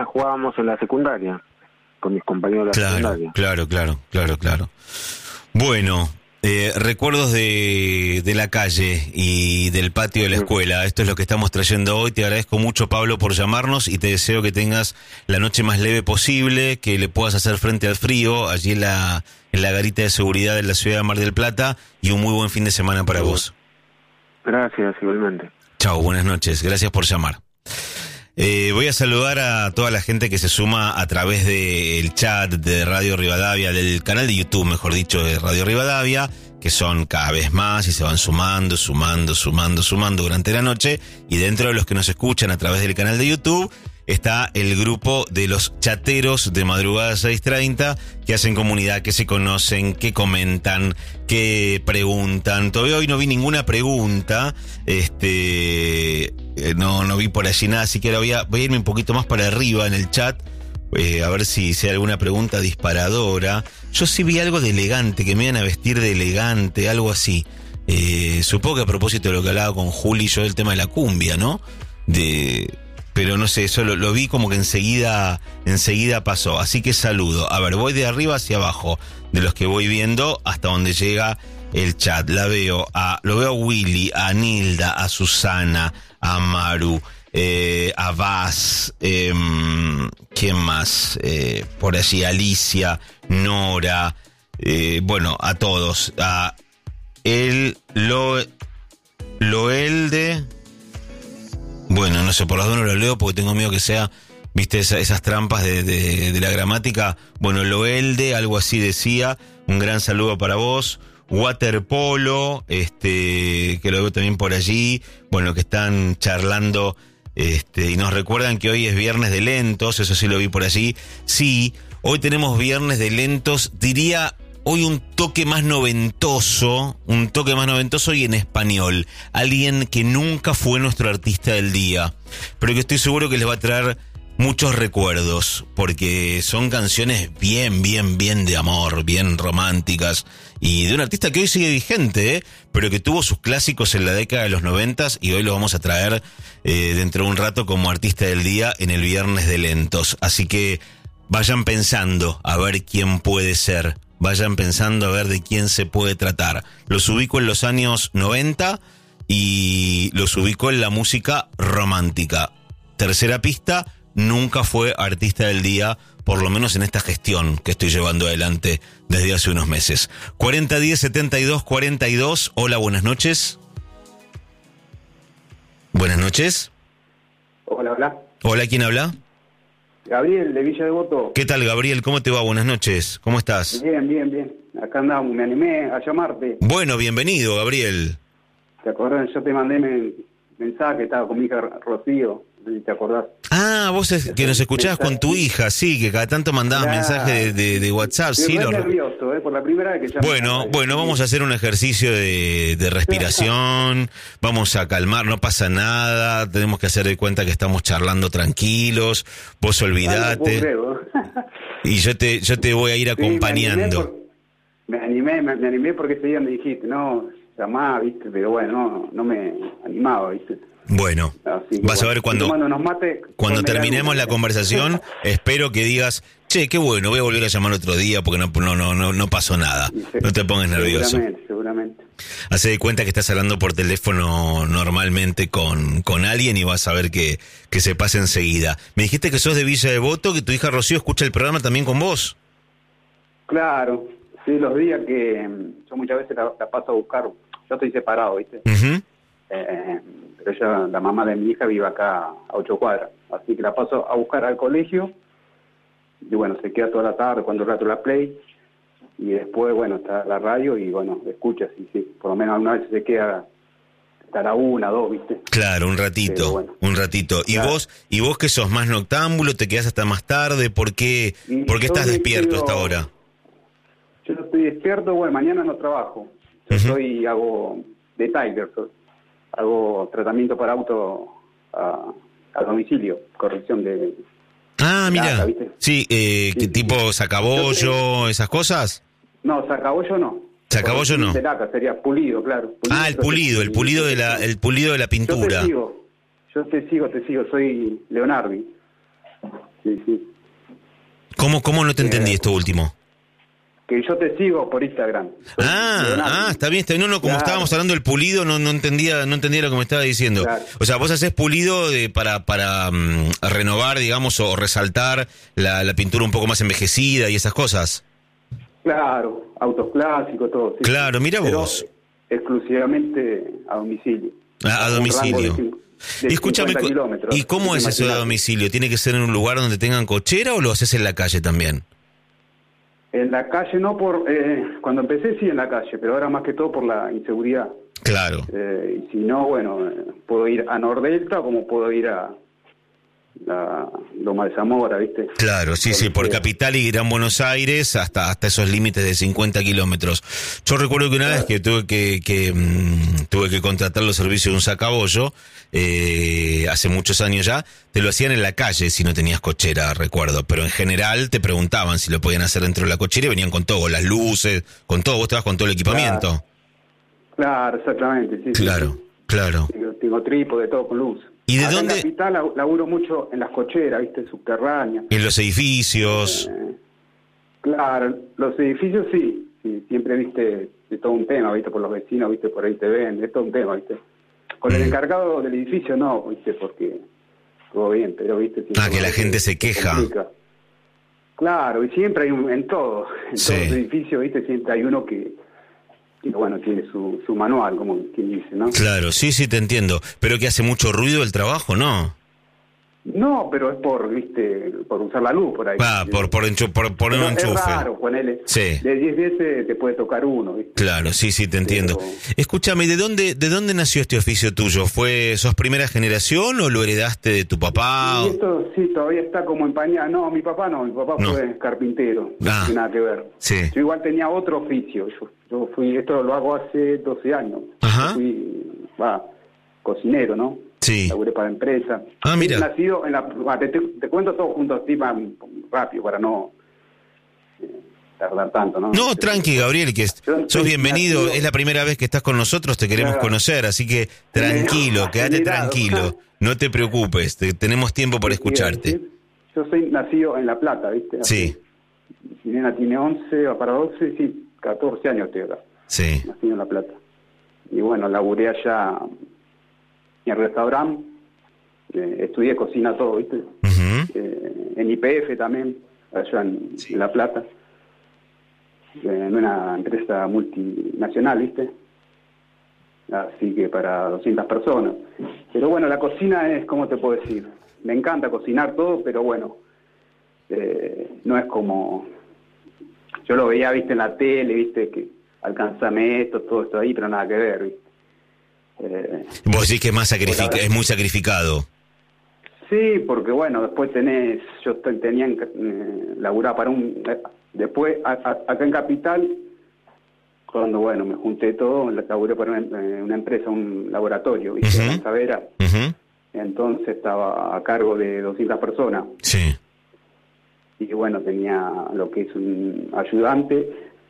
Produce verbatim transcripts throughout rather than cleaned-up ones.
jugábamos en la secundaria, con mis compañeros de la claro, secundaria. Claro, claro, claro, claro. Bueno, eh, recuerdos de, de la calle y del patio de la escuela. Esto es lo que estamos trayendo hoy. Te agradezco mucho, Pablo, por llamarnos y te deseo que tengas la noche más leve posible, que le puedas hacer frente al frío allí en la, en la garita de seguridad de la ciudad de Mar del Plata, y un muy buen fin de semana para vos. Gracias, igualmente. Chao, buenas noches. Gracias por llamar. Eh, voy a saludar a toda la gente que se suma a través del chat de Radio Rivadavia, del canal de YouTube, mejor dicho, de Radio Rivadavia, que son cada vez más y se van sumando, sumando, sumando, sumando durante la noche. Y dentro de los que nos escuchan a través del canal de YouTube está el grupo de los chateros de Madrugada seis treinta, que hacen comunidad, que se conocen, que comentan, que preguntan. Todavía hoy no vi ninguna pregunta, este no no vi por allí nada, así que ahora voy a, voy a irme un poquito más para arriba en el chat, eh, a ver si, si hay alguna pregunta disparadora. Yo sí vi algo de elegante, que me iban a vestir de elegante, algo así. Eh, supongo que a propósito de lo que hablaba con Juli yo del tema de la cumbia, ¿no? De... Pero no sé, eso lo, lo vi como que enseguida enseguida pasó. Así que saludo. A ver, voy de arriba hacia abajo, de los que voy viendo hasta donde llega el chat. La veo a, lo veo a Willy, a Nilda, a Susana, a Maru, eh, a Vaz, eh, ¿quién más? Eh, por allí, Alicia, Nora, eh, bueno, a todos. A el, lo, Loelde... Bueno, no sé, por las dos no lo leo porque tengo miedo que sea, viste, esa, esas trampas de, de, de la gramática. Bueno, Loelde, algo así decía. Un gran saludo para vos. Waterpolo, este, que lo veo también por allí. Bueno, que están charlando, este, y nos recuerdan que hoy es viernes de lentos, eso sí lo vi por allí. Sí, hoy tenemos viernes de lentos, diría... Hoy un toque más noventoso, un toque más noventoso y en español. Alguien que nunca fue nuestro artista del día, pero que estoy seguro que les va a traer muchos recuerdos, porque son canciones bien, bien, bien de amor, bien románticas, y de un artista que hoy sigue vigente, ¿eh? Pero que tuvo sus clásicos en la década de los noventas, y hoy lo vamos a traer eh, dentro de un rato como artista del día en el Viernes de Lentos. Así que vayan pensando a ver quién puede ser. Vayan pensando a ver de quién se puede tratar. Los ubico en los años noventa y los ubico en la música romántica. Tercera pista, nunca fue artista del día, por lo menos en esta gestión que estoy llevando adelante desde hace unos meses. cuarenta diez setenta y dos cuarenta y dos. Hola, buenas noches. Buenas noches. Hola, hola. Hola, ¿quién habla? Gabriel, de Villa Devoto. ¿Qué tal, Gabriel? ¿Cómo te va? Buenas noches. ¿Cómo estás? Bien, bien, bien. Acá andamos, me animé a llamarte. Bueno, bienvenido, Gabriel. ¿Te acordás? Yo te mandé men- mensaje, estaba con mi hija Rocío, no sé si te acordás. Ah, vos es que nos escuchabas con tu hija, sí, que cada tanto mandabas Claro. mensajes de, de, de WhatsApp, Estoy sí. re Lo... nervioso, ¿eh? Por la primera vez que llamo. Bueno, bueno, vamos a hacer un ejercicio de, de respiración, vamos a calmar, no pasa nada, tenemos que hacer de cuenta que estamos charlando tranquilos, vos olvidate, Ah, no puedo creer, y yo te yo te voy a ir acompañando. Sí, me animé, por, me, animé me, me animé porque ese día me dijiste, no, llamá, viste, pero bueno, no, no me animaba, viste. Bueno, Así que, vas bueno, a ver cuando, nos mate, cuando con terminemos el- la conversación, espero que digas, che, qué bueno, voy a volver a llamar otro día porque no no no no, no pasó nada. No te pongas nervioso. Seguramente, seguramente. Hace de cuenta que estás hablando por teléfono normalmente con, con alguien y vas a ver que, que se pasa enseguida. Me dijiste que sos de Villa Devoto, que tu hija Rocío escucha el programa también con vos. Claro, sí, los días que mm, yo muchas veces la, la paso a buscar, yo estoy separado, ¿viste? Uh-huh. Eh, pero ella, la mamá de mi hija vive acá a ocho cuadras, así que la paso a buscar al colegio y bueno, se queda toda la tarde cuando rato la play y después, bueno, está la radio y bueno, escucha, sí, sí, por lo menos alguna vez se queda hasta la una, dos, ¿viste? Claro, un ratito, bueno, un ratito. ¿Y claro. vos y vos que sos más noctámbulo, te quedás hasta más tarde? ¿Por qué, ¿por qué estás despierto hasta ahora? Yo no estoy despierto, bueno, mañana no trabajo. Yo uh-huh. soy, hago de Tiger, hago tratamiento para auto a, a domicilio, corrección de... Ah, mira, data, sí, eh, sí, tipo sí. sacabollo, esas cosas. No, sacabollo no. Sacabollo no. De lata, sería pulido, claro. Pulido, ah, el pulido, el pulido de la, el pulido de la pintura. Yo te sigo, yo te sigo, te sigo, soy Leonardi. sí, sí. ¿Cómo, cómo no te Eh, entendí esto último? Que yo te sigo por Instagram. Soy Ah, Leonardo. ah, está bien, está bien. No, no, como Claro. estábamos hablando del pulido, no, no entendía, no entendía lo que me estaba diciendo. Claro. O sea, vos haces pulido de, para, para um, renovar, digamos, o resaltar la, la pintura un poco más envejecida y esas cosas. Claro, autos clásicos, todo. Sí, Claro, sí. mira Pero vos. exclusivamente a domicilio. A, a Un domicilio. rango de cin- de Y escúchame, cincuenta kilómetros. ¿y cómo es eso de Imagínate. domicilio? ¿Tiene que ser en un lugar donde tengan cochera o lo haces en la calle también? En la calle no por... Eh, cuando empecé sí en la calle, pero ahora más que todo por la inseguridad. Claro. Eh, y si no, bueno, eh, puedo ir a Nordelta como puedo ir a, a Loma de Zamora, ¿viste? Claro, sí, sí, por Capital y Gran Buenos Aires hasta hasta esos límites de cincuenta kilómetros. Yo recuerdo que una vez que tuve que, que mmm, tuve que contratar los servicios de un sacabollo, eh, hace muchos años ya, te lo hacían en la calle si no tenías cochera, recuerdo, pero en general te preguntaban si lo podían hacer dentro de la cochera y venían con todo, con las luces, con todo, vos te vas con todo el equipamiento. Claro, claro, exactamente, sí. Claro, sí. claro. Tengo, tengo trípode, todo con luz. ¿Y de Acá dónde? En Capital lab- laburo mucho en las cocheras, ¿viste? Subterráneas. En los edificios. Eh, claro, los edificios sí, sí, siempre, ¿viste? Es todo un tema, ¿viste? Por los vecinos, ¿viste? Por ahí te ven, es todo un tema, ¿viste? Con el Mm. encargado del edificio no, ¿viste? Porque todo bien, pero, ¿viste? Siempre Ah, que la como gente se queja. complica. Claro, y siempre hay un, en todo, en Sí. todos los edificios, ¿viste? Siempre hay uno que, que bueno, tiene su, su manual, como quien dice, ¿no? Claro, sí, sí, te entiendo. Pero que hace mucho ruido el trabajo, ¿no? No, pero es por, ¿viste? Por usar la luz por ahí. Ah, por, por, enchu- por poner Pero un es enchufe. raro, ponele. Sí. De diez veces te puede tocar uno, ¿viste? Claro, sí, sí, te entiendo. Pero- Escúchame, ¿de dónde, de dónde nació este oficio tuyo? ¿Fue, sos primera generación o lo heredaste de tu papá? Y esto sí, todavía está como empañado. No, mi papá no, mi papá No. fue carpintero, Ah. no tiene nada que ver. Sí. Yo igual tenía otro oficio, yo, yo fui, esto lo hago hace doce años. Ajá. Yo fui, va, cocinero, ¿no? Sí. Laburé para empresa. Ah, mira. He nacido en la, va, te, te, te cuento todo junto así, más rápido, para no eh, tardar tanto, ¿no? No, tranqui, Gabriel, que es- Yo sos soy bienvenido. nacido- Es la primera vez que estás con nosotros, te queremos Claro. conocer, así que tranquilo, Me- quédate Admirado. tranquilo. No te preocupes, te- tenemos tiempo para escucharte. Sí, yo soy nacido en La Plata, ¿viste? Sí, Mi nena tiene once, va para doce, sí, catorce años estoy acá. sí. Nacido en La Plata. Y bueno, laburé allá en el restaurante, eh, estudié cocina todo, ¿viste? Ujú. Eh, en I P F también, allá en, en La Plata, eh, en una empresa multinacional, ¿viste? Así que para doscientas personas. Pero bueno, la cocina es, ¿cómo te puedo decir? Me encanta cocinar todo, pero bueno, eh, no es como... Yo lo veía, ¿viste? En la tele, ¿viste? Que alcanzame esto, todo esto ahí, pero nada que ver, ¿viste? Eh, Vos decís que es más sacrific- Hola. es muy sacrificado. Sí, porque bueno, después tenés, yo te- tenía que eh, laburar para un, eh, después a- a- acá en Capital, cuando bueno, me junté todo, laburé para una, eh, una empresa, un laboratorio, ¿viste? Ujú. En Savera. Ujú. Entonces estaba a cargo de doscientas personas Sí. y bueno, tenía lo que es un ayudante,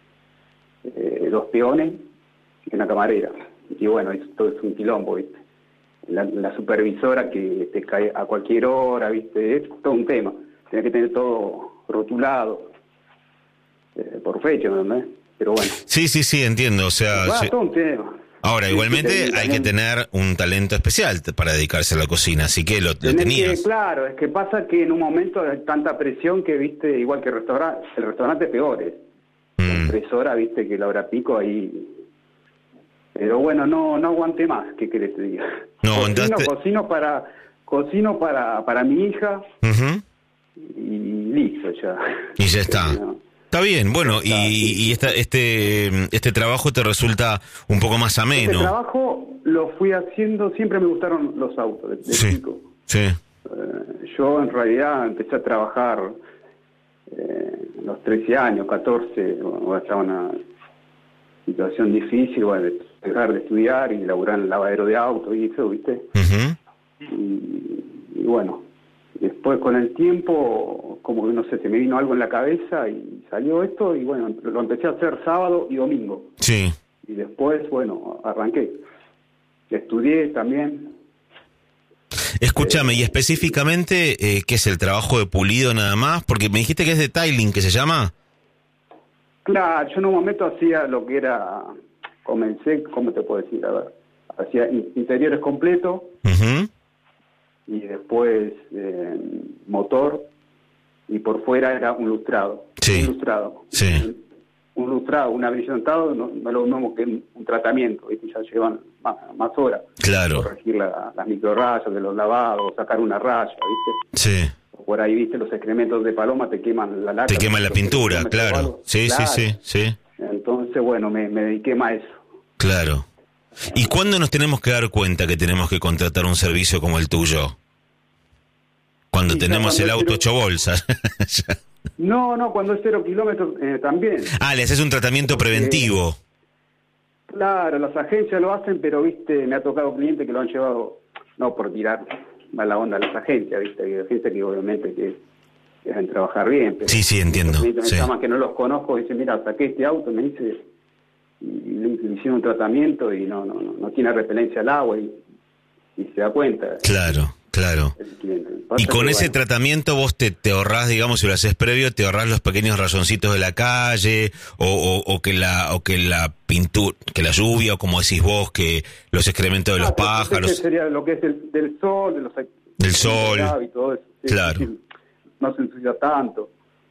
eh, dos peones y una camarera. Y bueno, esto es un quilombo, ¿viste? La, la supervisora que te cae a cualquier hora, ¿viste? Es todo un tema. Tienes que tener todo rotulado eh, por fecha, ¿no? Pero bueno, Sí, sí, sí, entiendo. O sea, va, sí. todo un tema. Ahora, Sí, igualmente sí, hay que también. tener un talento especial t- para dedicarse a la cocina, así que lo, lo Tenés tenías. que, claro, es que pasa que en un momento hay tanta presión que, viste, igual que el restaurante, el restaurante es peor, ¿eh? Mm. Tres horas, viste, que la hora pico ahí. Pero bueno, no no aguanté más, ¿qué querés que te diga? No cocino, aguantaste. cocino para cocino para para mi hija Ujú. y listo ya. Y ya está. No. Está bien, bueno, Ya está, y, sí. y esta, este, este trabajo te resulta un poco más Este ameno. trabajo lo fui haciendo, siempre me gustaron los autos, de, de Sí, chico. sí. Eh, yo en realidad empecé a trabajar eh, a los trece años, catorce, bueno, estaba en una situación difícil, bueno, de dejar de estudiar y laburar en el lavadero de autos y eso, ¿viste? Ujú. Y, y bueno, después con el tiempo, como que no sé, se me vino algo en la cabeza y salió esto y bueno, lo empecé a hacer sábado y domingo. Sí. Y después, bueno, arranqué. Estudié también. Escúchame, eh, y específicamente, eh, ¿qué es el trabajo de pulido nada más? Porque me dijiste que es de tiling, ¿que se llama? Claro, yo en un momento hacía lo que era, comencé, ¿cómo te puedo decir? A ver, hacía interiores completos, uh-huh. y después eh, motor, y por fuera era un lustrado. Sí. Un lustrado. Sí. Un lustrado, un abrillantado, no, no es lo mismo que un, un tratamiento, ¿viste? Ya llevan más, más horas. Claro. Corregir la, las microrrayas de los lavados, sacar una raya, ¿viste? Sí. Por ahí, viste, los excrementos de paloma te queman la laca. Te queman la pintura, claro. Sí, claro. sí, sí, sí. Entonces, bueno, me, me dediqué más a eso. Claro. ¿Y cuándo nos tenemos que dar cuenta que tenemos que contratar un servicio como el tuyo? Cuando sí, tenemos cuando el auto hecho bolsas. No, no, cuando es cero kilómetros eh, también. Ah, le haces un tratamiento Porque, preventivo. Claro, las agencias lo hacen, pero, viste, me ha tocado clientes que lo han llevado, no por tirar mala onda a las agencias, viste, hay agencias que obviamente que deben trabajar bien. Pero sí, sí, entiendo. Me sí. llaman que no los conozco y dicen, mira, saqué este auto, me dice, y le, le hicieron un tratamiento y no, no, no, no tiene repelencia al agua y, y se da cuenta. Claro. Claro. Y con ese bueno. tratamiento vos te, te ahorrás, digamos, si lo haces previo, te ahorrás los pequeños rayoncitos de la calle, o, o, o que la o que la pintura, que la lluvia, o como decís vos, que los excrementos de ah, los pájaros. Sería lo que es el, del sol, de los del sol. Y todo eso. Sí, claro. Sí, no se ensucia tanto.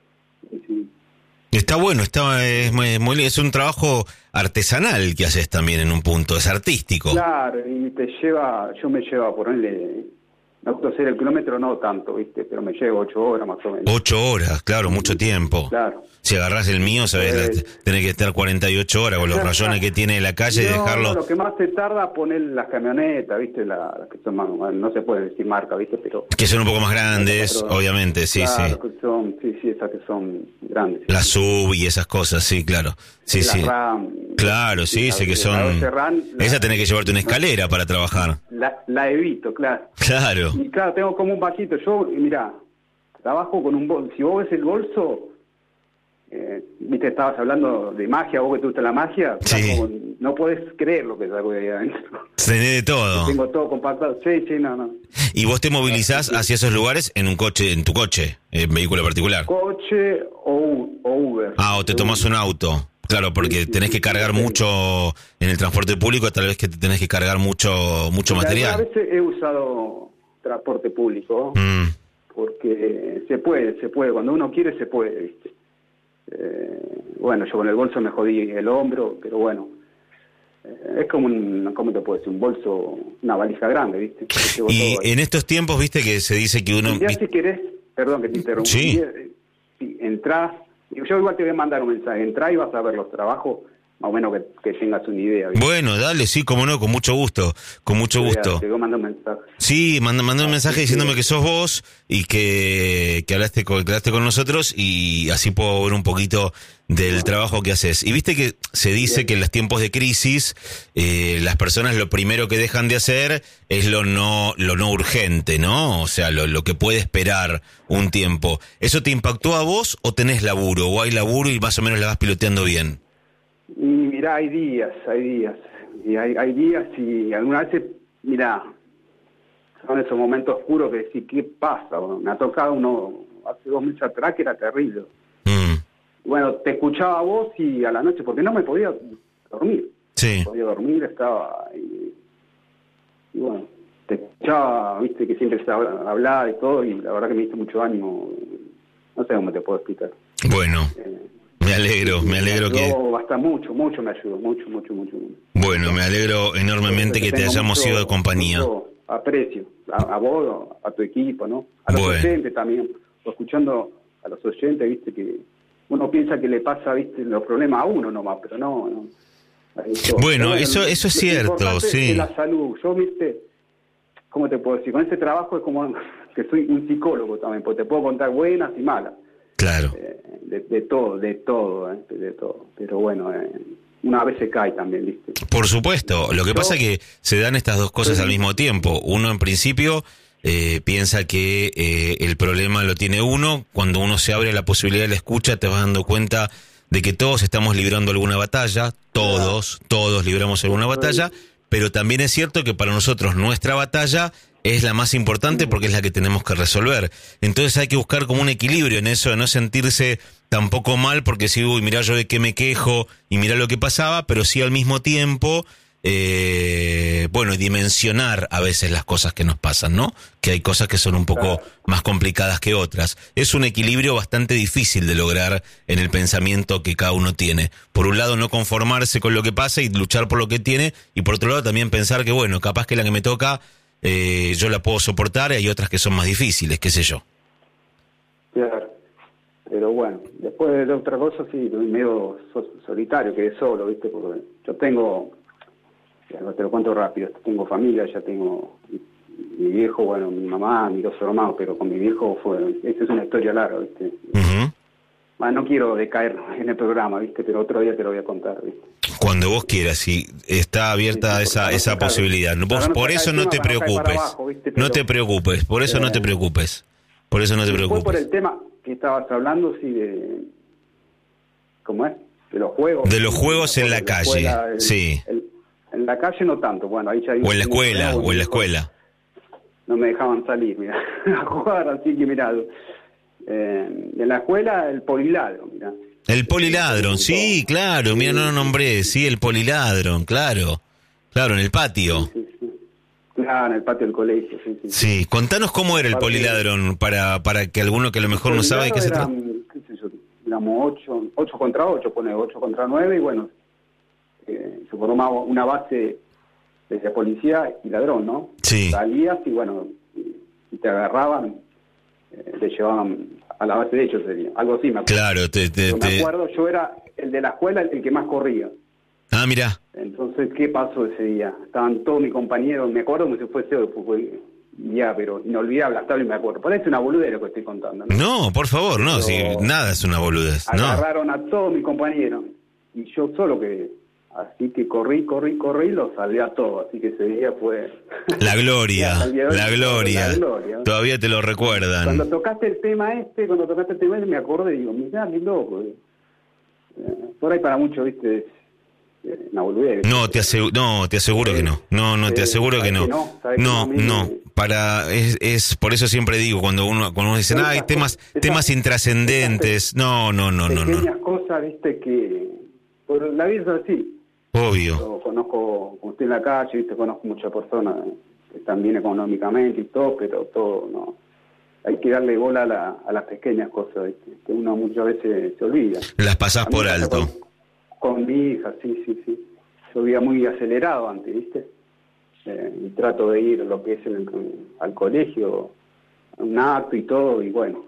Sí. Está bueno, está es, muy, muy, es un trabajo artesanal que haces también en un punto, es artístico. Claro, y te lleva, yo me llevo a ponerle... No puedo hacer el kilómetro, no tanto, ¿viste? Pero me llevo ocho horas más o menos. Ocho horas, claro, mucho tiempo. Claro. Si agarrás el mío, sabés, pues, tenés que estar cuarenta y ocho horas con los rayones que tiene la calle no, y dejarlo... No, lo que más te tarda es poner las camionetas, ¿viste? La, las que son más, no se puede decir marca, ¿viste? Pero... Que son un poco más grandes, pero, obviamente, sí, claro, sí. Que son, sí, sí, esas que son grandes. La S U V y esas cosas, sí, claro. Sí, la sí. RAM, claro, sí, la, sí, que son... RAM, la, esa tenés que llevarte una escalera para trabajar. La, la evito, claro. Claro. Y claro, tengo como un vasito. Yo, mirá, trabajo con un bolso. Si vos ves el bolso, eh, viste, estabas hablando de magia, vos que te gusta la magia, sí. Como, no podés creer lo que saco de ahí adentro. Tenés de todo. Tengo todo compactado. Sí, sí, no, no. ¿Y vos te movilizás hacia esos lugares en un coche, en tu coche, en vehículo particular? Coche o, o Uber. Ah, o te tomás un auto. Claro, porque tenés que cargar mucho en el transporte público, tal vez que te tenés que cargar mucho mucho material. A veces he usado transporte público, mm. porque se puede, se puede, cuando uno quiere se puede, ¿viste? Eh, bueno, yo con el bolso me jodí el hombro, pero bueno, eh, es como un, ¿cómo te puedo decir? Un bolso, una valija grande, ¿viste? Y en estos tiempos, ¿viste? Que se dice que uno... Ya si querés, perdón que te interrumpa, sí. Si entrás, yo igual te voy a mandar un mensaje, entrá y vas a ver los trabajos, más o menos que, que tengas una idea, ¿viste? Bueno, dale, sí, como no, con mucho gusto, con mucho gusto. Te voy a mandar un mensaje. Sí, manda, manda un mensaje diciéndome que sos vos y que, que, hablaste con, que hablaste con nosotros y así puedo ver un poquito del no. trabajo que haces. Y viste que se dice Bien. que en los tiempos de crisis eh, las personas lo primero que dejan de hacer es lo no lo no urgente, ¿no? O sea, lo, lo que puede esperar un tiempo. ¿Eso te impactó a vos o tenés laburo? ¿O hay laburo y más o menos la vas piloteando bien? Y mirá, hay días, hay días. Y hay, hay días y algunas veces, mirá, son esos momentos oscuros que decís, ¿qué pasa? Bueno, me ha tocado uno hace dos meses atrás que era terrible. Mm. Bueno, te escuchaba a vos y a la noche, porque no me podía dormir. Sí. No podía dormir, estaba... Y, y bueno, te escuchaba, viste, que siempre se hablaba y todo, y la verdad que me diste mucho ánimo. No sé cómo te puedo explicar. Bueno, eh, me alegro, me alegro me que... Hasta mucho, mucho me ayudó, mucho, mucho, mucho. Bueno, me alegro enormemente que te hayamos mucho, sido de compañía. Mucho aprecio, a, a vos, a tu equipo, ¿no? A los bueno. oyentes también, o escuchando a los oyentes, viste, que uno piensa que le pasa, viste, los problemas a uno nomás, pero no, no. Bueno, bueno, eso eso es cierto, sí. Es la salud, yo, viste, ¿cómo te puedo decir? Con este trabajo es como que soy un psicólogo también, porque te puedo contar buenas y malas. Claro. Eh, de, de todo, de todo, eh, de todo. Pero bueno, eh, una vez se cae también, ¿viste? Por supuesto. Lo que Yo, pasa es que se dan estas dos cosas sí. al mismo tiempo. Uno, en principio, eh, piensa que eh, el problema lo tiene uno. Cuando uno se abre a la posibilidad de la escucha, te vas dando cuenta de que todos estamos librando alguna batalla. Todos, claro. todos libramos alguna batalla. Pero también es cierto que para nosotros nuestra batalla es la más importante porque es la que tenemos que resolver. Entonces hay que buscar como un equilibrio en eso, de no sentirse tampoco mal porque si, uy, mirá yo de qué me quejo y mirá lo que pasaba, pero sí al mismo tiempo, eh, bueno, dimensionar a veces las cosas que nos pasan, ¿no? Que hay cosas que son un poco Claro. más complicadas que otras. Es un equilibrio bastante difícil de lograr en el pensamiento que cada uno tiene. Por un lado, no conformarse con lo que pasa y luchar por lo que tiene, y por otro lado también pensar que, bueno, capaz que la que me toca eh, yo la puedo soportar y hay otras que son más difíciles, qué sé yo. Claro. Pero bueno, después de otra cosa, sí, medio so- solitario, quedé solo, ¿viste? Porque yo tengo, ya te lo cuento rápido, tengo familia, ya tengo mi, mi viejo, bueno, mi mamá, mis dos hermanos, pero con mi viejo fue, esta es una historia larga, ¿viste? Uh-huh. Bueno, no quiero decaer en el programa, ¿viste? Pero otro día te lo voy a contar, ¿viste? Cuando vos quieras, y está abierta Sí, sí, esa porque esa no se cae- posibilidad. Vos, para no por se eso cae no el te tema, para no caer para preocupes. abajo, ¿viste? No Pero- te preocupes, por eso no te Eh, preocupes. Por eso no te Fue por preocupes. el tema que estabas hablando, sí, de... ¿Cómo es? De los juegos. De los juegos en la De calle, escuela, el- sí. el- en la calle no tanto, bueno, ahí ya... O en la escuela, no, o en la escuela. No me dejaban salir, mira, a jugar, así que mirá. Eh, en la escuela, el poliladro, mira. El poliladron, sí, claro, mira, no lo nombré, sí, el poliladron, claro. Claro, en el patio. Sí, sí. Claro, en el patio del colegio, sí, sí. Sí, contanos cómo era el Aparte- poliladron para para que alguno que a lo mejor no sabe de qué se trata. Eran, qué sé yo, éramos ocho, ocho contra ocho, pone ocho contra nueve, y bueno, eh, se formaba una base de policía y ladrón, ¿no? Sí. Salías y bueno, y te agarraban, eh, te llevaban a la base de ellos, sería algo así, me acuerdo. Claro, te, te, Yo me te- acuerdo, yo era el de la escuela, el que más corría. Ah, mira. Entonces, ¿qué pasó ese día? Estaban todos mis compañeros, me acuerdo como si fuese hoy, fue ya, pero inolvidable, hasta hoy me acuerdo. Parece una boludez lo que estoy contando, ¿no? No, por favor, no, Pero- si nada es una boludez, no. Agarraron a todos mis compañeros y yo solo que, así que corrí, corrí, corrí y los salvé a todos, así que ese día fue... La gloria, Hasta el día de hoy, la gloria. la gloria. Todavía te lo Cuando recuerdan. tocaste el tema este, cuando tocaste el tema este, me acordé y digo, mirá, qué loco. eh. Eh, por ahí para muchos, viste, es eh, una boludez. No, te aseguro, no, te aseguro que no. No, no, te Eh, aseguro que ¿sabes no. que no? ¿Sabes que No, no? A mí no. me- Para es, es por eso siempre digo cuando uno cuando uno dice, Pero "Ah, hay esas temas cosas- esas- temas intrascendentes." No, no, no, no, Pequeñas no. cosas, viste, que por la vida es así. Obvio. Yo conozco, como estoy en la calle, viste, conozco muchas personas que están bien económicamente y todo, pero todo, no. Hay que darle bola a, la, a las pequeñas cosas, viste, que uno muchas veces se olvida. Las pasás A mí por me pasa alto. Con, con mi hija, sí, sí, sí. Yo vivía muy acelerado antes, viste. Eh, y trato de ir lo que es el, al colegio, a un acto y todo, y bueno.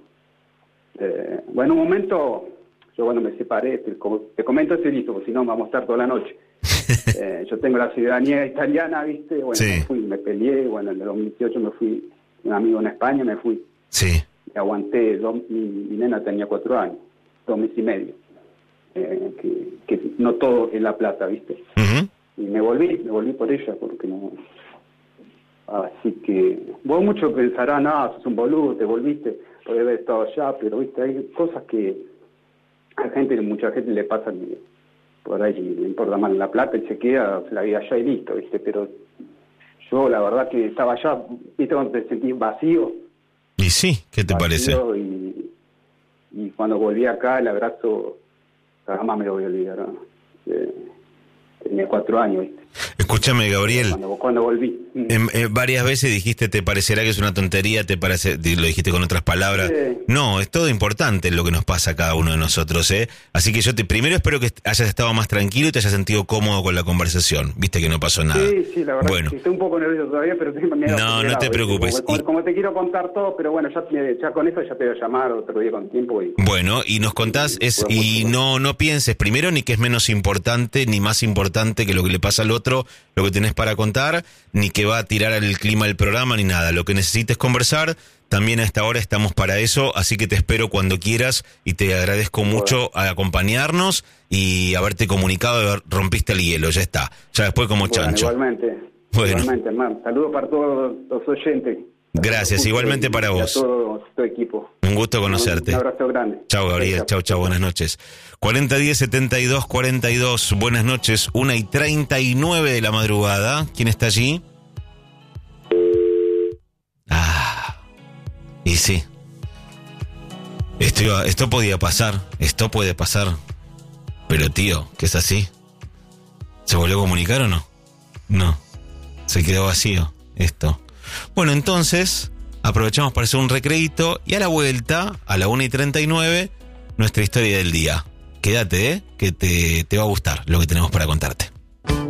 Eh, bueno, un momento, yo bueno me separé, te, como, te comento ese listo, porque si no vamos a estar toda la noche. Eh, yo tengo la ciudadanía italiana, viste, bueno, Sí. me fui, me peleé, bueno, en el dos mil dieciocho me fui, un amigo en España, me fui, Sí. y aguanté, dos, mi, mi nena tenía cuatro años, dos meses y medio, eh, que, que no todo es la plata, viste, Ujú. y me volví, me volví por ella, porque no... Así que vos muchos pensarán, ah, sos un boludo, te volviste, podés haber estado allá, pero viste, hay cosas que a gente, mucha gente le pasa que por ahí le importa más la plata y se queda la vida allá y listo, viste, pero yo la verdad que estaba allá, viste, cuando te sentís vacío. Y sí, ¿qué te parece? vacío Y, y cuando volví acá, el abrazo, jamás me lo voy a olvidar, ¿no? Eh, tenía cuatro años, viste. Escúchame, Gabriel. Cuando, cuando volví. En, eh, varias veces dijiste, te parecerá que es una tontería, te parece, di- lo dijiste con otras palabras. Sí. No, es todo importante lo que nos pasa a cada uno de nosotros, ¿eh? Así que yo te primero espero que hayas estado más tranquilo y te hayas sentido cómodo con la conversación. Viste que no pasó nada. Sí, sí, la verdad. Bueno. Que estoy un poco nervioso todavía, pero estoy me he No, acelerado, no te ¿viste? preocupes. Como, como- Y- como te quiero contar todo, pero bueno, ya, me- ya con eso ya te voy a llamar otro día con tiempo. Y, Bueno, y nos contás, es, y no, no pienses primero ni que es menos importante, ni más importante que lo que le pasa al otro, lo que tenés para contar, ni que va a tirar al clima el programa, ni nada. Lo que necesites conversar, también a esta hora estamos para eso, así que te espero cuando quieras y te agradezco mucho a acompañarnos y haberte comunicado, rompiste el hielo, ya está. Ya después como bueno, chancho. igualmente. Bueno. Igualmente, hermano. Saludos para todos los oyentes. Gracias, igualmente para y vos. A todo tu equipo. Un gusto conocerte. Un abrazo grande. Chao, Gabriel. Chao, chao. Buenas noches. cuarenta diez setenta y dos cuarenta y dos. Buenas noches. una y treinta y nueve de la madrugada. ¿Quién está allí? Ah, y sí. Esto, iba, esto podía pasar, esto puede pasar. Pero tío, ¿qué es así? ¿Se volvió a comunicar o no? No, se quedó vacío esto. Bueno, entonces aprovechamos para hacer un recreíto y a la vuelta, a la una y treinta y nueve, nuestra historia del día. Quédate, ¿eh? Que te, te va a gustar lo que tenemos para contarte.